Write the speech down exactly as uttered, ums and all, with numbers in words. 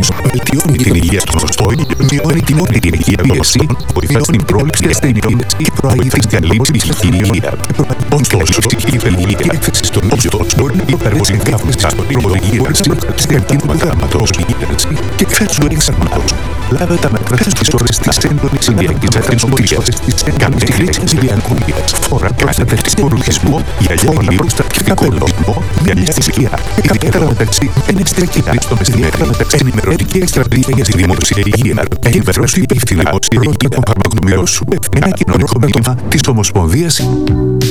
βελτιώνει την υγεία των οστών, μειώνει την όλη την υγεία πίεση, βοηθά στην πρόληψη ασθενειών και προάγει την καλή ψυχική υγεία. Ωστόσο, η ψυχική και έκθεση στον όστο μπορεί να υπερβολικά καύμιση στον προβολική στην του γράμματος και φέρσου εξαρματός. Λάβε τα μέτρα στις ώρες της έντονης ηλιακής ατενσοπορίας, κάνεις τη χρήση ηλιακού ήλιας, φορά προστατευτικό ρουχισμό, γυαλιά προστατευτικό λογισμό, γυαλιά ησυχία, ιδιαίτερα μεταξύ ενιστρακή αριστομεστιαίτερα μεταξύ ενημερωτική εκστρατεία για τη δημόσια υγεία, ενημερώσου υπεύθυνα ως η των φαρμακονομιών σου, ένα κοινωνικό μήνυμα της Ομοσπονδίας